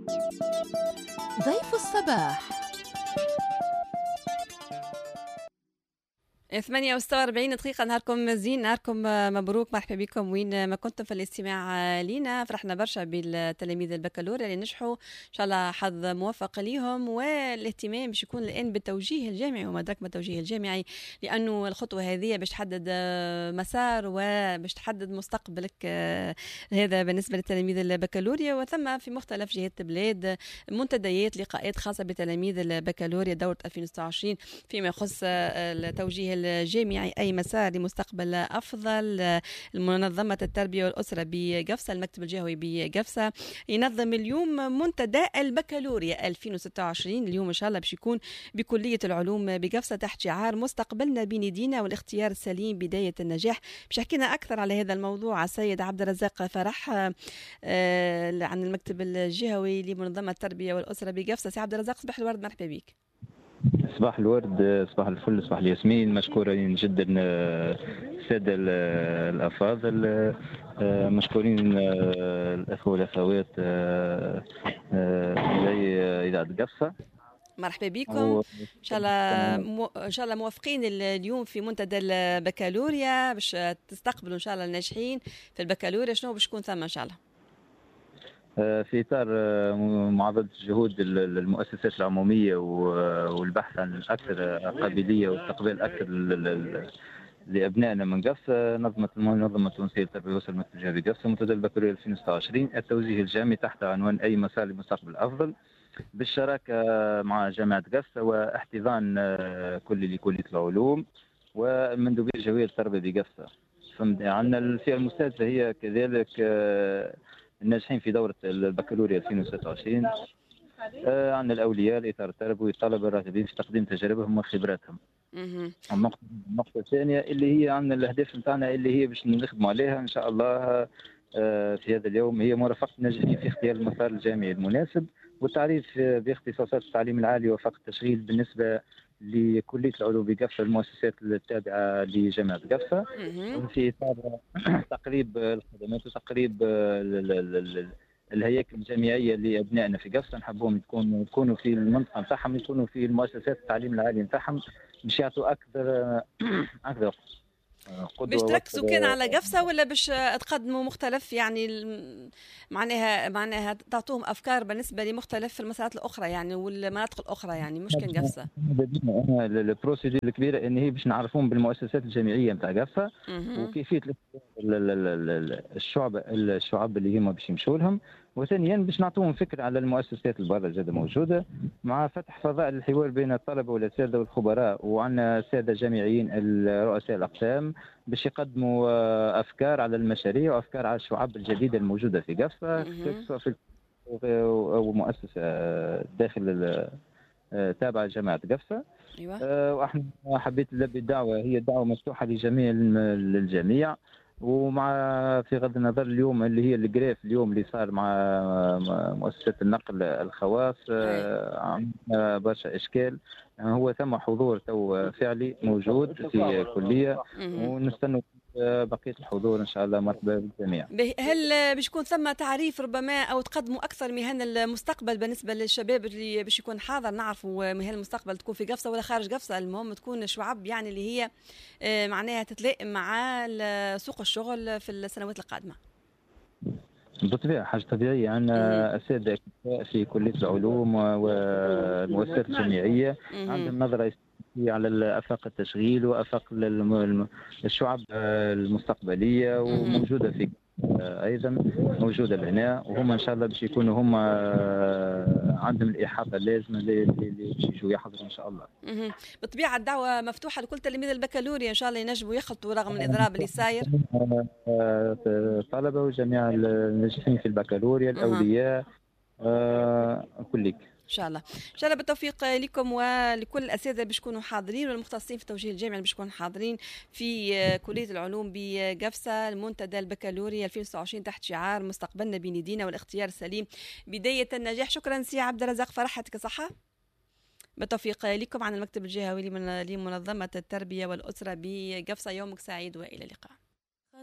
ضيف الصباح. 48 دقيقة. نهاركم زين، نهاركم مبروك، مرحبا بكم وين ما كنتم في الاستماع لينا. فرحنا برشا بالتلاميذ البكالوريا اللي نجحوا، إن شاء الله حظ موفق ليهم. والاهتمام باش يكون الآن بالتوجيه الجامعي ومدرك ما التوجيه الجامعي، لأنه الخطوة هذه باش تحدد مسار وباش تحدد مستقبلك. هذا بالنسبة للتلاميذ البكالوريا. وثم في مختلف جهات البلاد منتديات، لقاءات خاصة بتلاميذ البكالوريا دورة 2026 فيما يخص التوجيه الجامعي، أي مسار لمستقبل أفضل. منظمة التربية والأسرة بقفصة، المكتب الجهوي بقفصة، ينظم اليوم منتدى البكالوريا 2026. اليوم إن شاء الله باش يكون بكلية العلوم بقفصة تحت شعار مستقبلنا بين يدينا والاختيار السليم بداية النجاح. باش يحكينا أكثر على هذا الموضوع السيد عبد الرزاق فرح عن المكتب الجهوي لمنظمة التربية والأسرة بقفصة. سي عبد الرزاق، صباح الورد، مرحبا بك. صباح الورد، صباح الفل، صباح الياسمين. مشكورين جدا السادة الأفاضل، مشكورين الأخوة والأخوات في إذاعة قفصة. مرحبا بكم. ان شاء الله موافقين اليوم في منتدى البكالوريا باش تستقبلوا ان شاء الله الناجحين في البكالوريا. شنو باش يكون ثم ان شاء الله؟ في إطار معضلة جهود المؤسسات العمومية والبحث عن أكثر قابلية واستقبال أكثر لأبنائنا من قفصة، نظمت المنظمة التونسية للتربية والأسرة المكتب الجهوي بقفصة منتدى البكالوريا 2026 التوجيه الجامعي تحت عنوان أي مسار لمستقبل أفضل، بالشراكة مع جامعة قفصة واحتضان كل لكلية العلوم ومندوبية جهوية التربية بقفصة. عندنا الفئة المستهدفة هي كذلك الناجحين في دورة البكالوريا 2026. عندنا الأولياء، الإطار التربوي، الطلبة الراغبين في تقديم تجاربهم وخبراتهم. النقطة الثانية اللي هي عندنا الأهداف نتاعنا اللي هي باش نخدموا عليها إن شاء الله في هذا اليوم، هي مرافقة الناجحين في اختيار المسار الجامعي المناسب والتعريف باختصاصات التعليم العالي وفق التشغيل بالنسبة لكلية العلوم بقفصة، المؤسسات التابعة لجامعة قفصة، في إطار تقريب الخدمات وتقريب الهياكل الجامعية لأبنائنا في قفصة. نحبهم يكونوا في المنطقة نتاعهم، يكونوا في المؤسسات التعليم العالي نتاعهم باش يعطوا أكثر باش تركزوا كان على قفصة ولا باش تقدموا مختلف، يعني معناها تعطوهم أفكار بالنسبة لمختلف المسارات الأخرى يعني والمناطق الأخرى، يعني مش كان قفصة؟ البروسيدور الكبيرة إن هي باش نعرفون بالمؤسسات الجامعية نتاع قفصة وكيفية الشعب اللي هما باش يمشوا لهم، وثانيا باش نعطوهم فكرة على المؤسسات البرة زادة موجودة، مع فتح فضاء للحوار بين الطلبة والأساتذة والخبراء، وعندنا سادة جامعيين رؤساء الأقسام باش يقدموا أفكار على المشاريع وأفكار على الشعب الجديدة الموجودة في قفصة، سواء في مؤسسة داخل تابعة جامعة قفصة. أيوة. وإحنا حبيت نلبي الدعوة، هي الدعوة مفتوحة لجميع الجميع، ومع في غض النظر اليوم اللي هي الجريف اليوم اللي صار مع مؤسسات النقل الخواص، عندنا برشا إشكال. هو ثم حضور تو فعلي موجود في كلية، ونستنى بقية الحضور إن شاء الله. مرحبا بالجميع. هل باش يكون ثم تعريف ربما أو تقدموا أكثر مهن المستقبل بالنسبة للشباب اللي باش يكون حاضر، نعرفوا مهن المستقبل تكون في قفصة ولا خارج قفصة؟ المهم تكون شعب يعني اللي هي معناها تتلائم مع سوق الشغل في السنوات القادمة. بالطبيعة حاجة طبيعية. عندنا أساتذة في كلية العلوم والمؤسسات الجامعية عندهم نظرة على آفاق التشغيل وآفاق الشعب المستقبلية، وموجودة في أيضا موجودة هنا، وهم إن شاء الله باش يكونوا هم عندهم الإحاطة اللازمة اللي باش يجوا يحضروا إن شاء الله. بالطبيعة الدعوة مفتوحة لكل تلاميذ البكالوريا إن شاء الله ينجموا يخلطوا رغم الإضراب اللي صاير. طلبة وجميع الناجحين في البكالوريا، الأولياء، كلك. ان شاء الله بالتوفيق لكم ولكل الاساتذه باش يكونوا حاضرين والمختصين في التوجيه الجامعي باش يكونوا حاضرين في كليه العلوم بقفصه المنتدى البكالوريا 2026 تحت شعار مستقبلنا بين يدينا والاختيار السليم بدايه النجاح. شكرا سي عبد الرزاق فرح، يعطيك الصحه. بالتوفيق لكم عن المكتب الجهوي لمنظمه التربيه والاسره بقفصه. يومك سعيد والى اللقاء.